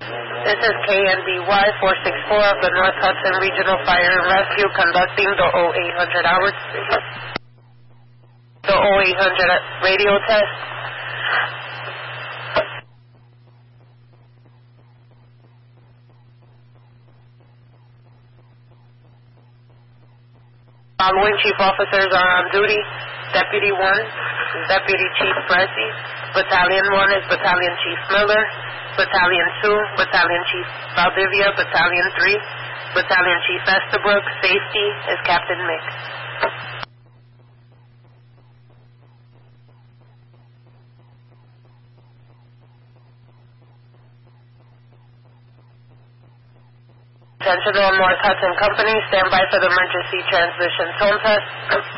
This is KNBY 464 of the North Hudson Regional Fire and Rescue conducting the 0800 hour, the 0800 radio test. Following chief officers are on duty: Deputy 1, Deputy Chief Bressy; Battalion 1 is Battalion Chief Miller; Battalion 2, Battalion Chief Valdivia; Battalion 3, Battalion Chief Estabrook. Safety is Captain Mick. Attention all North Hudson Company, stand by for the emergency transmission tone test.